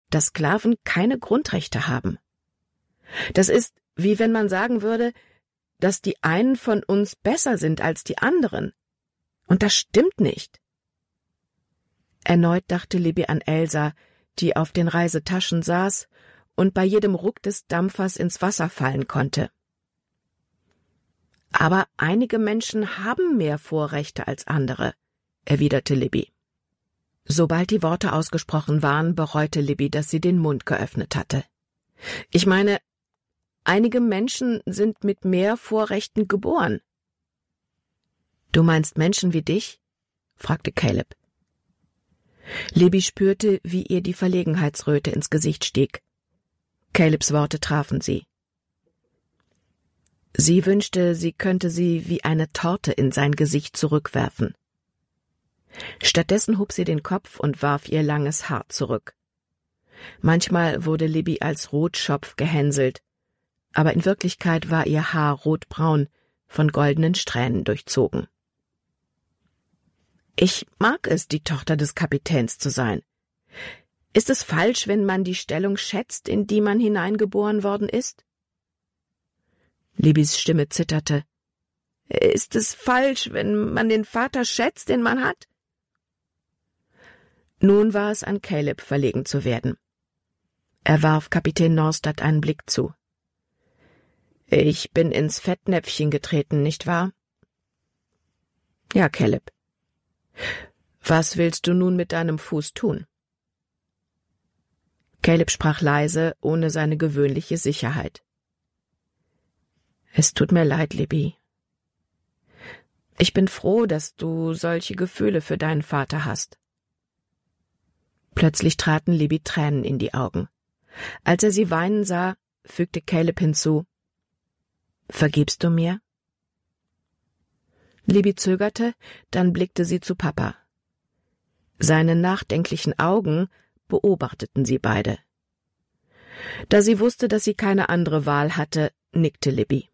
dass Sklaven keine Grundrechte haben. Das ist, wie wenn man sagen würde, dass die einen von uns besser sind als die anderen. Und das stimmt nicht. Erneut dachte Libby an Elsa, die auf den Reisetaschen saß und bei jedem Ruck des Dampfers ins Wasser fallen konnte. »Aber einige Menschen haben mehr Vorrechte als andere«, erwiderte Libby. Sobald die Worte ausgesprochen waren, bereute Libby, dass sie den Mund geöffnet hatte. »Ich meine, einige Menschen sind mit mehr Vorrechten geboren.« »Du meinst Menschen wie dich?« fragte Caleb. Libby spürte, wie ihr die Verlegenheitsröte ins Gesicht stieg. Calebs Worte trafen sie. Sie wünschte, sie könnte sie wie eine Torte in sein Gesicht zurückwerfen. Stattdessen hob sie den Kopf und warf ihr langes Haar zurück. Manchmal wurde Libby als Rotschopf gehänselt, aber in Wirklichkeit war ihr Haar rotbraun, von goldenen Strähnen durchzogen. »Ich mag es, die Tochter des Kapitäns zu sein. Ist es falsch, wenn man die Stellung schätzt, in die man hineingeboren worden ist?« Libbys Stimme zitterte. »Ist es falsch, wenn man den Vater schätzt, den man hat?« Nun war es an Caleb, verlegen zu werden. Er warf Kapitän Norstad einen Blick zu. »Ich bin ins Fettnäpfchen getreten, nicht wahr?« »Ja, Caleb.« »Was willst du nun mit deinem Fuß tun?« Caleb sprach leise, ohne seine gewöhnliche Sicherheit. »Es tut mir leid, Libby. Ich bin froh, dass du solche Gefühle für deinen Vater hast.« Plötzlich traten Libby Tränen in die Augen. Als er sie weinen sah, fügte Caleb hinzu: »Vergibst du mir?« Libby zögerte, dann blickte sie zu Papa. Seine nachdenklichen Augen beobachteten sie beide. Da sie wusste, dass sie keine andere Wahl hatte, nickte Libby.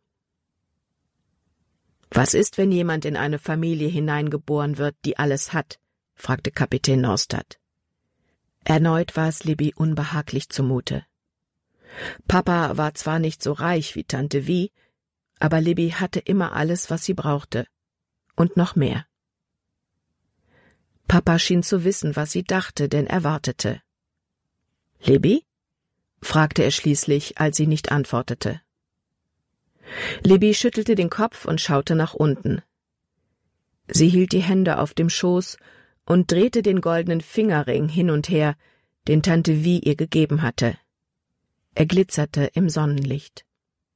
»Was ist, wenn jemand in eine Familie hineingeboren wird, die alles hat?« fragte Kapitän Norstad. Erneut war es Libby unbehaglich zumute. Papa war zwar nicht so reich wie Tante Vi, aber Libby hatte immer alles, was sie brauchte. Und noch mehr. Papa schien zu wissen, was sie dachte, denn er wartete. »Libby?« fragte er schließlich, als sie nicht antwortete. Libby schüttelte den Kopf und schaute nach unten. Sie hielt die Hände auf dem Schoß und drehte den goldenen Fingerring hin und her, den Tante Vi ihr gegeben hatte. Er glitzerte im Sonnenlicht.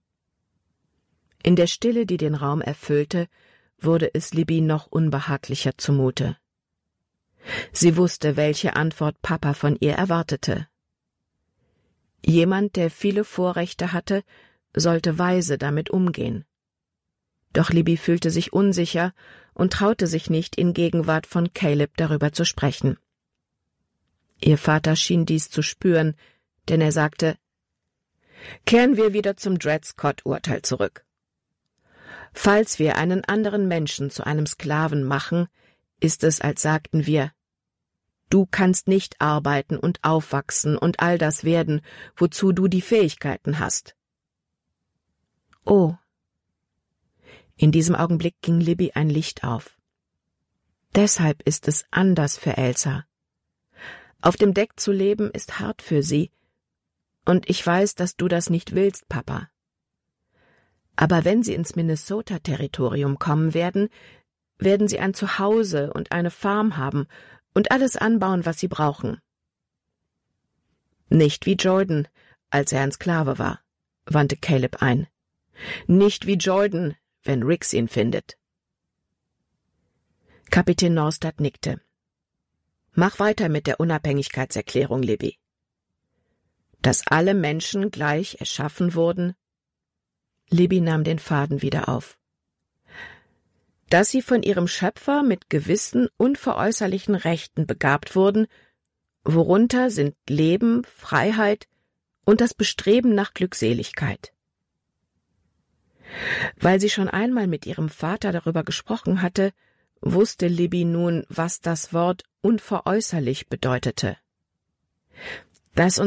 In der Stille, die den Raum erfüllte, wurde es Libby noch unbehaglicher zumute. Sie wusste, welche Antwort Papa von ihr erwartete. Jemand, der viele Vorrechte hatte, sollte weise damit umgehen. Doch Libby fühlte sich unsicher und traute sich nicht, in Gegenwart von Caleb darüber zu sprechen. Ihr Vater schien dies zu spüren, denn er sagte: »Kehren wir wieder zum Dred Scott-Urteil zurück. Falls wir einen anderen Menschen zu einem Sklaven machen, ist es, als sagten wir: Du kannst nicht arbeiten und aufwachsen und all das werden, wozu du die Fähigkeiten hast.« »Oh!« In diesem Augenblick ging Libby ein Licht auf. Deshalb ist es anders für Elsa. Auf dem Deck zu leben ist hart für sie, und ich weiß, dass du das nicht willst, Papa. Aber wenn sie ins Minnesota-Territorium kommen werden, werden sie ein Zuhause und eine Farm haben und alles anbauen, was sie brauchen.« »Nicht wie Jordan, als er ein Sklave war«, wandte Caleb ein. »Nicht wie Jordan, wenn Rix ihn findet.« Kapitän Norstad nickte. »Mach weiter mit der Unabhängigkeitserklärung, Libby.« »Dass alle Menschen gleich erschaffen wurden?« Libby nahm den Faden wieder auf. »Dass sie von ihrem Schöpfer mit gewissen unveräußerlichen Rechten begabt wurden, worunter sind Leben, Freiheit und das Bestreben nach Glückseligkeit.« Weil sie schon einmal mit ihrem Vater darüber gesprochen hatte, wusste Libby nun, was das Wort unveräußerlich bedeutete. Dass